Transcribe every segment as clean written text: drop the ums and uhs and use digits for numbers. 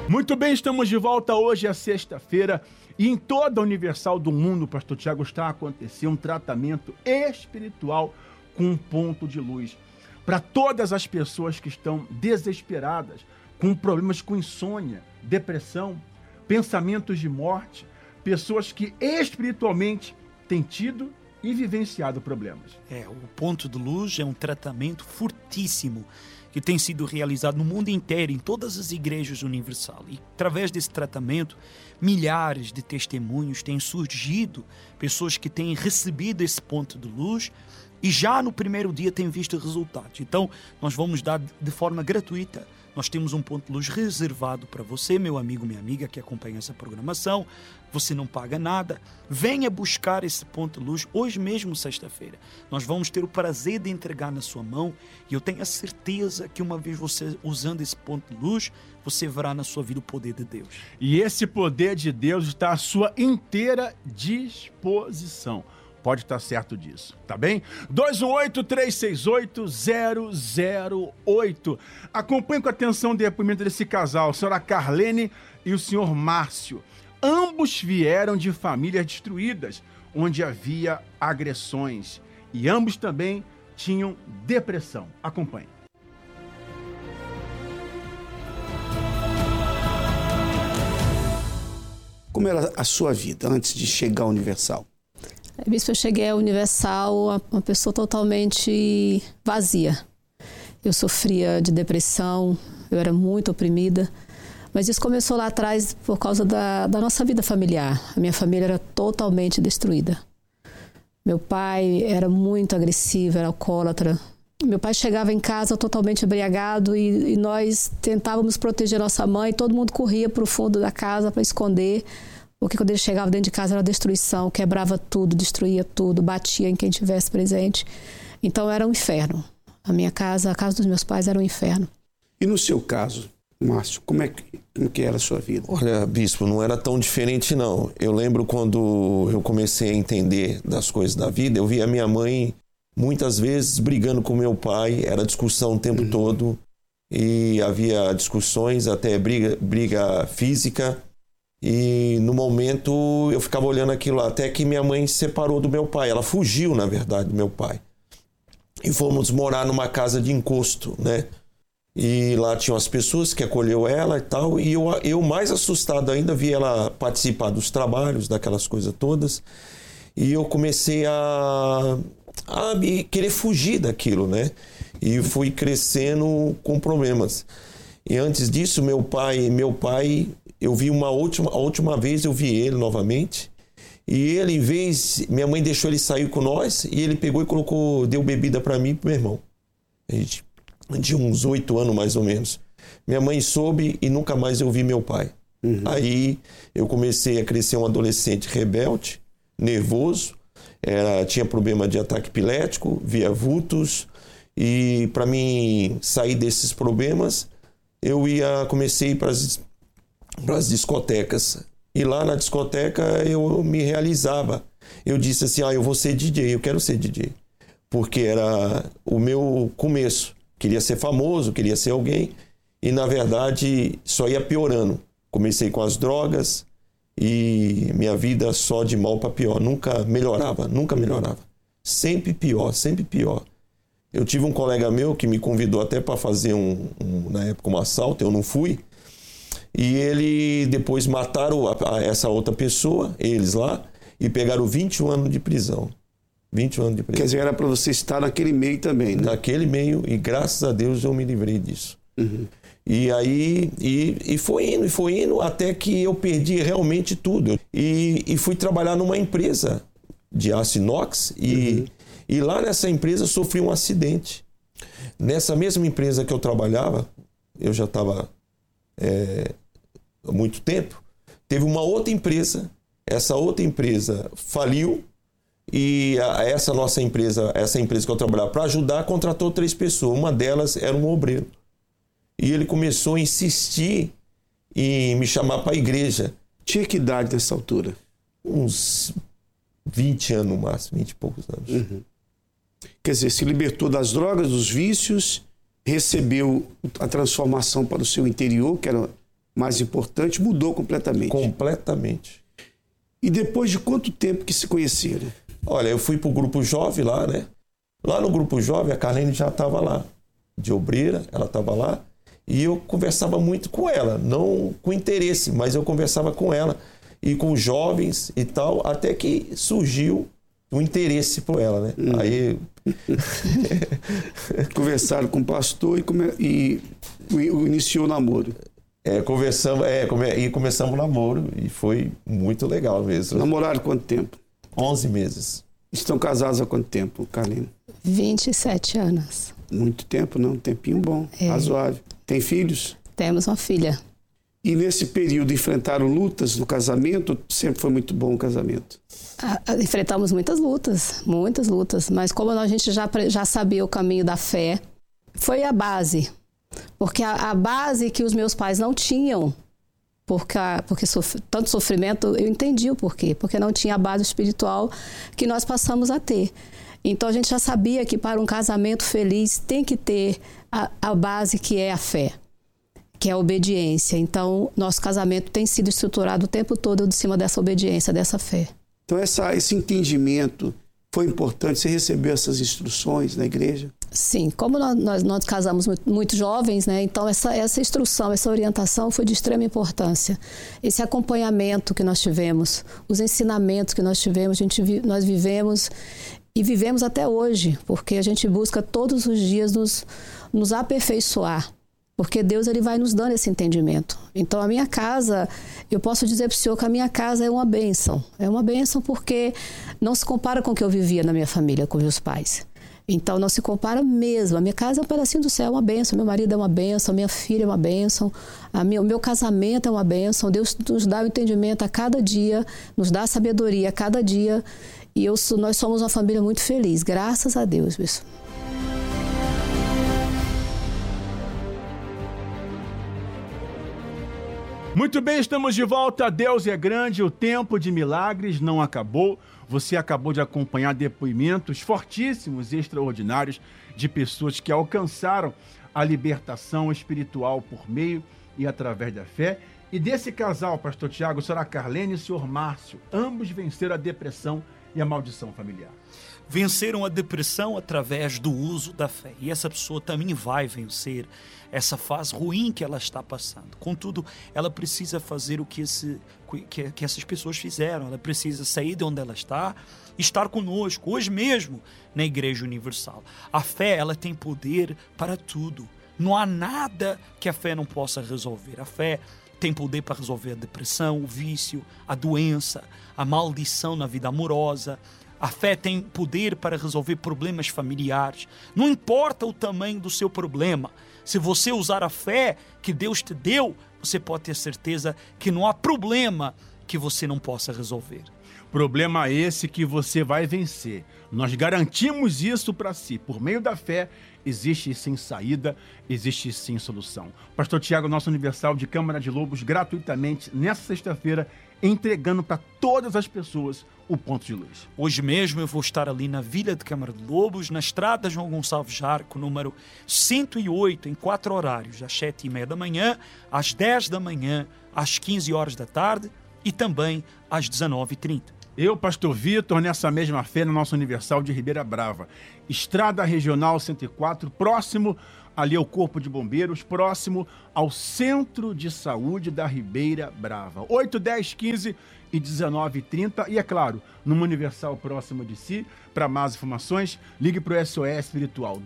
Muito bem, estamos de volta. Hoje é sexta-feira e em toda a Universal do Mundo, Pastor Tiago, está a acontecer um tratamento espiritual com um ponto de luz para todas as pessoas que estão desesperadas, com problemas com insônia, depressão, pensamentos de morte, pessoas que espiritualmente têm tido e vivenciado problemas. O ponto de luz é um tratamento fortíssimo que tem sido realizado no mundo inteiro, em todas as igrejas universal. E através desse tratamento, milhares de testemunhos têm surgido, pessoas que têm recebido esse ponto de luz e já no primeiro dia têm visto resultados. Então, nós vamos dar de forma gratuita. Nós temos um ponto de luz reservado para você, meu amigo, minha amiga, que acompanha essa programação. Você não paga nada. Venha buscar esse ponto de luz hoje mesmo, sexta-feira. Nós vamos ter o prazer de entregar na sua mão e eu tenho a certeza que uma vez você usando esse ponto de luz, você verá na sua vida o poder de Deus. E esse poder de Deus está à sua inteira disposição. Pode estar certo disso, tá bem? 218-368-008. Acompanhe com atenção o depoimento desse casal, a senhora Carlene e o senhor Márcio. Ambos vieram de famílias destruídas, onde havia agressões. E ambos também tinham depressão. Acompanhe. Como era a sua vida antes de chegar ao Universal? Bispo, eu cheguei ao Universal uma pessoa totalmente vazia. Eu sofria de depressão, eu era muito oprimida. Mas isso começou lá atrás por causa da nossa vida familiar. A minha família era totalmente destruída. Meu pai era muito agressivo, era alcoólatra. Meu pai chegava em casa totalmente embriagado e nós tentávamos proteger nossa mãe. Todo mundo corria para o fundo da casa para esconder. Porque quando ele chegava dentro de casa era destruição, quebrava tudo, destruía tudo, batia em quem estivesse presente. Então era um inferno. A minha casa, a casa dos meus pais era um inferno. E no seu caso, Márcio, como que era a sua vida? Olha, bispo, não era tão diferente não. Eu lembro quando eu comecei a entender das coisas da vida, eu via a minha mãe muitas vezes brigando com meu pai, era discussão o tempo todo, e havia discussões, até briga física. E no momento eu ficava olhando aquilo até que minha mãe se separou do meu pai. Ela fugiu, na verdade, do meu pai. E fomos morar numa casa de encosto, né? E lá tinham as pessoas que acolheu ela e tal. E eu mais assustado ainda, vi ela participar dos trabalhos, daquelas coisas todas. E eu comecei a querer fugir daquilo, né? E fui crescendo com problemas. E antes disso, meu pai, eu vi a última vez eu vi ele novamente, e ele, minha mãe deixou ele sair com nós, e ele pegou e deu bebida para mim e pro meu irmão. A gente tinha uns 8 anos mais ou menos. Minha mãe soube e nunca mais eu vi meu pai. Aí eu comecei a crescer um adolescente rebelde, nervoso, tinha problema de ataque epilético, via vultos, e para mim sair desses problemas, eu comecei a ir para as discotecas. E lá na discoteca eu me realizava. Eu disse assim, eu vou ser DJ, eu quero ser DJ. Porque era o meu começo. Queria ser famoso, queria ser alguém. E na verdade só ia piorando. Comecei com as drogas e minha vida só de mal para pior. Nunca melhorava. Sempre pior, sempre pior. Eu tive um colega meu que me convidou até para fazer na época um assalto, eu não fui. E ele depois mataram essa outra pessoa, eles lá, e pegaram 21 anos de prisão. 21 anos de prisão. Quer dizer, era para você estar naquele meio também, né? Naquele meio, e graças a Deus eu me livrei disso. E aí, foi indo, até que eu perdi realmente tudo. E fui trabalhar numa empresa de aço inox, e lá nessa empresa sofri um acidente. Nessa mesma empresa que eu trabalhava, eu já estava há muito tempo, teve uma outra empresa, essa outra empresa faliu, e essa empresa que eu trabalhava para ajudar, contratou 3 pessoas, uma delas era um obreiro. E ele começou a insistir em me chamar para a igreja. Tinha que idade nessa altura? Uns 20 anos no máximo, 20 e poucos anos. Quer dizer, se libertou das drogas, dos vícios, recebeu a transformação para o seu interior, que era mais importante, mudou completamente. Completamente. E depois de quanto tempo que se conheceram? Olha, eu fui pro grupo jovem lá, né? Lá no grupo jovem, a Carlene já estava lá. De obreira, ela estava lá. E eu conversava muito com ela. Não com interesse, mas eu conversava com ela. E com os jovens e tal, até que surgiu um interesse por ela, né? Aí... Conversaram com o pastor e iniciou o namoro. Começamos o namoro e foi muito legal mesmo. Namoraram quanto tempo? 11 meses. Estão casados há quanto tempo, Carlene? 27 anos. Muito tempo, não? Um tempinho bom, razoável. Tem filhos? Temos uma filha. E nesse período enfrentaram lutas no casamento? Sempre foi muito bom o casamento? Enfrentamos muitas lutas, mas como a gente já sabia o caminho da fé, foi a base. Porque a base que os meus pais não tinham, porque tanto sofrimento, eu entendi o porquê. Porque não tinha a base espiritual que nós passamos a ter. Então a gente já sabia que para um casamento feliz tem que ter a base que é a fé, que é a obediência. Então nosso casamento tem sido estruturado o tempo todo de cima dessa obediência, dessa fé. Então esse entendimento foi importante? Você recebeu essas instruções na igreja? Sim, como nós casamos muito jovens, né? Então essa instrução, essa orientação foi de extrema importância. Esse acompanhamento que nós tivemos, os ensinamentos que nós tivemos, nós vivemos e vivemos até hoje, porque a gente busca todos os dias nos aperfeiçoar, porque Deus ele vai nos dando esse entendimento. Então a minha casa, eu posso dizer para o senhor que a minha casa é uma bênção. É uma bênção porque não se compara com o que eu vivia na minha família, com meus pais. Então não se compara mesmo. A minha casa é um pedacinho do céu, é uma bênção. Meu marido é uma bênção, minha filha é uma bênção. O meu casamento é uma bênção. Deus nos dá o entendimento a cada dia, nos dá a sabedoria a cada dia. E nós somos uma família muito feliz, graças a Deus, bispo. Muito bem, estamos de volta. Deus é grande, o tempo de milagres não acabou. Você acabou de acompanhar depoimentos fortíssimos e extraordinários de pessoas que alcançaram a libertação espiritual por meio e através da fé. E desse casal, pastor Tiago, senhora Carlene e o senhor Márcio, ambos venceram a depressão e a maldição familiar. Venceram a depressão através do uso da fé. E essa pessoa também vai vencer essa fase ruim que ela está passando. Contudo, ela precisa fazer o que essas pessoas fizeram. Ela precisa sair de onde ela está e estar conosco, hoje mesmo, na Igreja Universal. A fé, ela tem poder para tudo. Não há nada que a fé não possa resolver. A fé tem poder para resolver a depressão, o vício, a doença, a maldição na vida amorosa. A fé tem poder para resolver problemas familiares. Não importa o tamanho do seu problema. Se você usar a fé que Deus te deu, você pode ter certeza que não há problema que você não possa resolver. Problema esse que você vai vencer. Nós garantimos isso para si. Por meio da fé, existe sim saída, existe sim solução. Pastor Tiago, nosso Universal de Câmara de Lobos, gratuitamente, nessa sexta-feira, entregando para todas as pessoas o ponto de luz. Hoje mesmo eu vou estar ali na Vila de Câmara de Lobos, na estrada João Gonçalves Jarco, número 108, em 4 horários, às 7h30 da manhã, às 10 da manhã, às 15 horas da tarde e também às 19h30. Eu, pastor Vitor, nessa mesma fé, no nosso Universal de Ribeira Brava. Estrada Regional 104, próximo ali ao Corpo de Bombeiros, próximo ao Centro de Saúde da Ribeira Brava. 8, 10, 15 e 19h30. E, é claro, numa Universal próximo de si. Para mais informações, ligue para o SOS Espiritual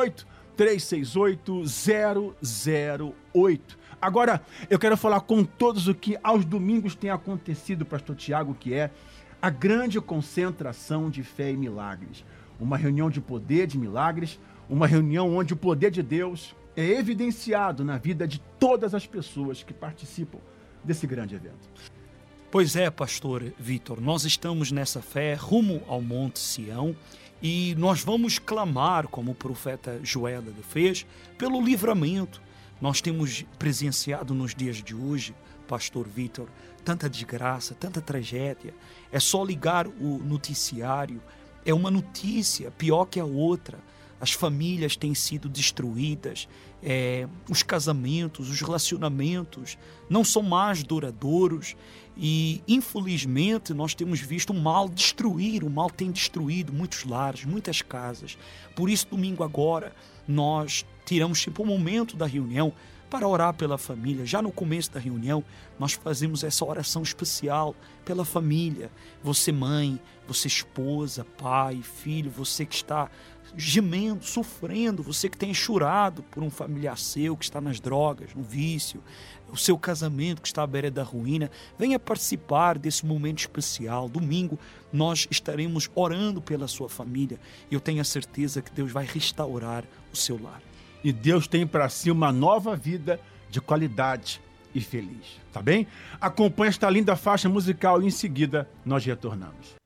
218-368-008. Agora, eu quero falar com todos o que aos domingos tem acontecido, pastor Tiago, que é a grande concentração de fé e milagres. Uma reunião de poder, de milagres, uma reunião onde o poder de Deus é evidenciado na vida de todas as pessoas que participam desse grande evento. Pois é, pastor Vitor, nós estamos nessa fé rumo ao Monte Sião e nós vamos clamar, como o profeta Joel fez, pelo livramento. Nós temos presenciado nos dias de hoje, pastor Vitor, tanta desgraça, tanta tragédia. É só ligar o noticiário, é uma notícia pior que a outra. as famílias têm sido destruídas, os casamentos, os relacionamentos não são mais duradouros e, infelizmente, nós temos visto o mal tem destruído muitos lares, muitas casas. Por isso, domingo agora, nós tiramos um momento da reunião para orar pela família. Já no começo da reunião, nós fazemos essa oração especial pela família. Você mãe, você esposa, pai, filho, você que está gemendo, sofrendo, você que tem chorado por um familiar seu que está nas drogas, no vício, o seu casamento que está à beira da ruína, venha participar desse momento especial. Domingo nós estaremos orando pela sua família e eu tenho a certeza que Deus vai restaurar o seu lar. E Deus tem para si uma nova vida de qualidade e feliz, tá bem? Acompanhe esta linda faixa musical e em seguida nós retornamos.